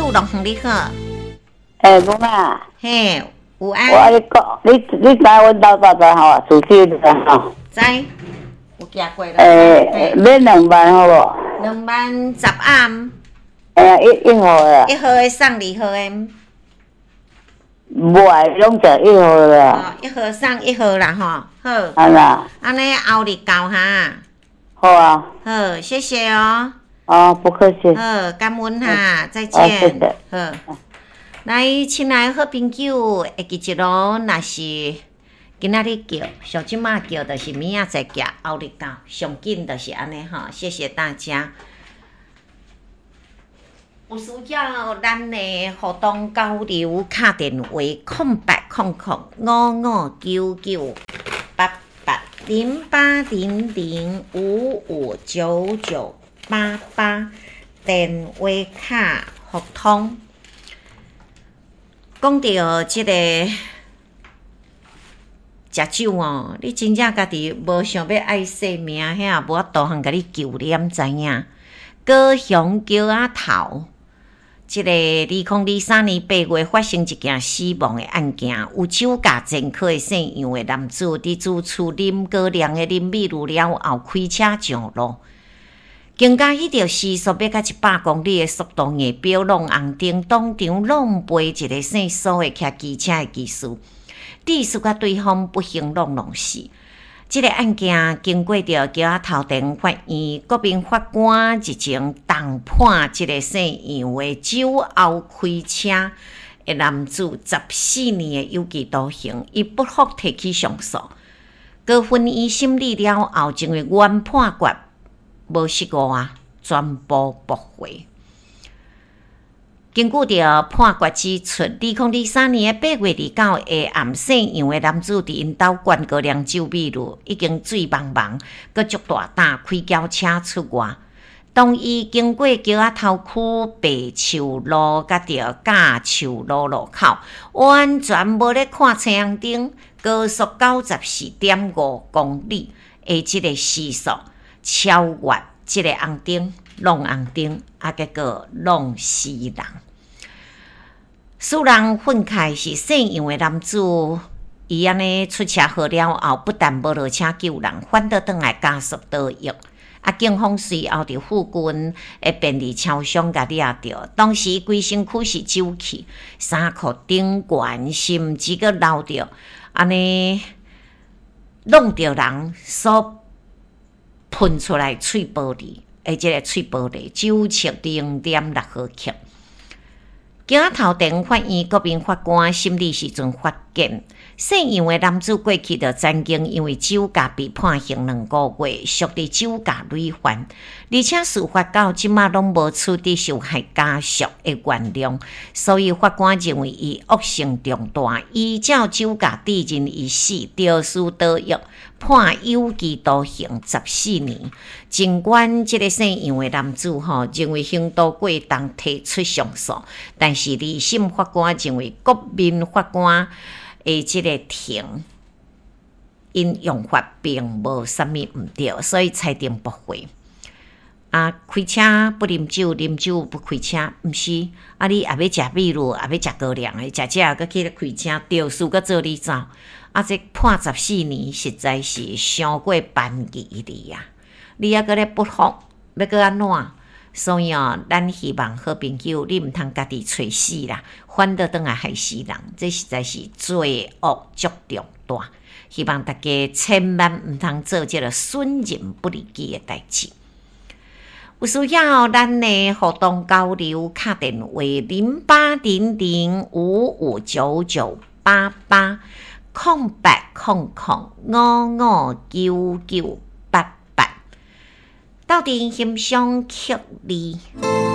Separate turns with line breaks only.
树龙你好。
公啊，
嘿，有安。
我你讲，你知阮兜大概吼，厝区的吼。
知。有行过啦。
免2万好无
？2万10暗。
1号啦。
1号的送2号的。
无爱拢食1号啦。
1号送1号啦吼，好。
安啦。
安尼后日到哈。
好啊。
好，谢谢哦。
不客气。
好，感恩哈，再见。
谢谢。
好。来，亲爱好朋友，会记一咯，若是今仔日叫，上即马叫，就是明仔载叫，后日到，上紧就是安尼吼，谢谢大家。有需要咱的互动交流，打电话0800-559988，电话卡互通。讲到即个食酒哦，你真正家己无想要爱性命，遐也无法度通甲你救念，知影？高雄桥仔头，即个2023年8月发生一件死亡的案件，有酒驾前科的姓杨的男子，伫住处啉高粱的啉米露了后，开车上路。警察迄条时速要到100公里的速度，硬表弄红灯，当场弄飞一个姓苏的骑机车的技师，致使甲对方不幸弄死。这个案件经过着桥仔头地方法院国民法官日前重判这个姓杨的酒后开车的男子14年的有期徒刑，伊不服提起上诉。高分院审理了后，认为原判决无失误啊，全部驳回。根据着判决指出，2023年8月29日下暗，姓杨的男子伫因兜灌高粱酒米露，已经醉茫茫，佮足大胆开轿车出外。当伊经过桥仔头区白树路甲着架树路路口，完全无咧看车红灯，高速94.5公里的即个时速。超越即个红灯，弄红灯，结果弄死人。使人愤慨是姓杨的男子，伊安尼出车祸了后，不但无落车救人，反倒转来加速逃逸。警方随后伫附近的便利超商甲掠着，当时规身躯是酒气，衫裤顶悬，甚至阁流着安尼弄着人所喷出来喙玻璃，即个喙玻璃酒测0.6毫克。桥仔头地方法院国民法官审理时阵发现，姓杨的男子过去就曾经因为酒驾被判刑2个月，属于酒驾累犯，而且事发到即马拢无处理受害家属的原谅，所以法官认为伊恶性重大，依照酒驾致人于死，肇事逃逸，判有期徒刑14年。尽管这个姓杨的男子认为刑度过重，提出上诉，但是二审法官认为国民法官的这个庭因用法并无啥物毋对，所以裁定驳回。开车不啉酒，啉酒不开车，毋是你也要食米露，也要食高粱的，食搁去咧开车，肇事搁做你走，这判14年实在是伤过班义哩啊！你搁咧不服，要搁安怎？所以咱希望好朋友，你毋通家己找死啦，反倒转来害死人，这实在是罪恶足重大。希望大家千万毋通做这个损人不利己的代志。有需要咱的互动交流，打电话0800-559988，0800-559988，到底欣赏曲里。